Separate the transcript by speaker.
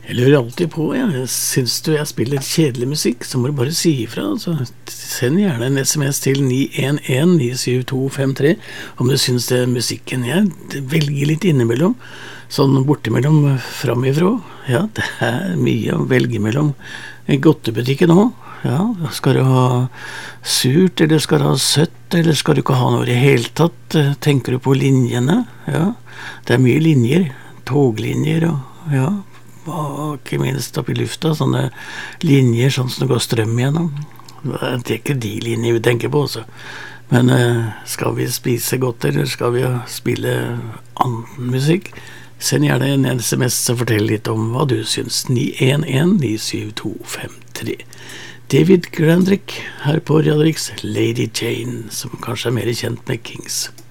Speaker 1: Jeg lurer alltid på, synes du jeg spiller kjedelig musikk, så må du bare si ifra. Altså, send gjerne en SMS til 911-97253 om du synes det er musikken. Jeg velger litt innimellom, sånn bortimellom framifrå. Ja, det er mye å velge mellom. Godtebutikken også. Ja, skal du ha surt, eller skal du ha søtt, eller skal du ikke ha noe i det hele tatt? Tenker du på linjene? Ja, det er mye linjer, toglinjer og ja, og ikke minst opp i lufta, sånne linjer sånn som det går strøm gjennom. Det er ikke de linjer vi tenker på også. Men skal vi spise godt, eller skal vi spille annen musikk? Send gjerne en SMS og fortell litt om hva du syns. 911-97253. David Grandrick her på Radio Rix, Lady Jane, som kanskje er mer kjent med Kings.